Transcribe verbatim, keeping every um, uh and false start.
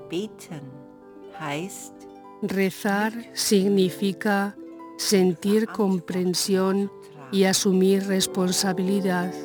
Beten heißt, rezar significa sentir comprensión y asumir responsabilidad.